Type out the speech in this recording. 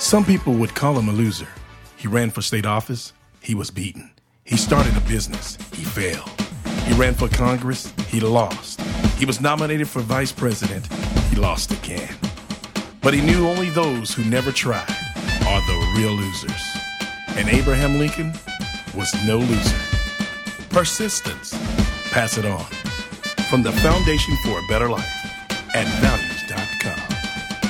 Some people would call him a loser. He ran for state office. He was beaten. He started a business. He failed. He ran for Congress. He lost. He was nominated for vice president. He lost again. But he knew only those who never tried are the real losers. And Abraham Lincoln was no loser. Persistence. Pass it on. From the Foundation for a Better Life at Value.